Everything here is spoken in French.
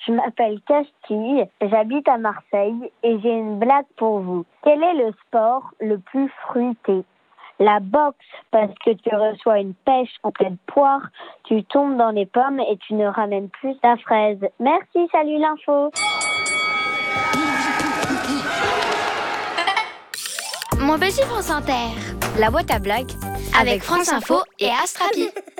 Je m'appelle Castille, j'habite à Marseille et j'ai une blague pour vous. Quel est le sport le plus fruité ? La boxe, parce que tu reçois une pêche en pleine poire, tu tombes dans les pommes et tu ne ramènes plus ta fraise. Merci, salut l'info. Mon petit France Inter. La boîte à blagues Avec France Info et Astrapi.